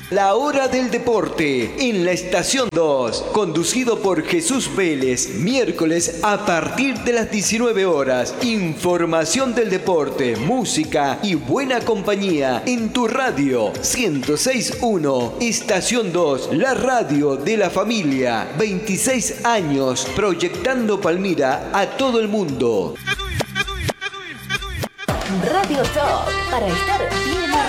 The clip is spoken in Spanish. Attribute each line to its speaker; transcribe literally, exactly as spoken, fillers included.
Speaker 1: La hora del deporte en la estación dos, conducido por Jesús Vélez, miércoles a partir de las diecinueve horas. Información del deporte, música y buena compañía en tu radio ciento seis punto uno, estación dos, la radio de la familia. veintiséis años proyectando Palmira a todo el mundo.
Speaker 2: Radio Top, para estar bien